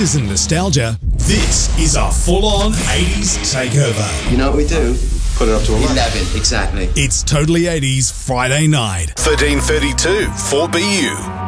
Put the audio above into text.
this isn't nostalgia. This is a full-on 80s takeover. You know what we do? Put it up to 11, exactly. It's Totally 80s Friday night. 1332 4BU.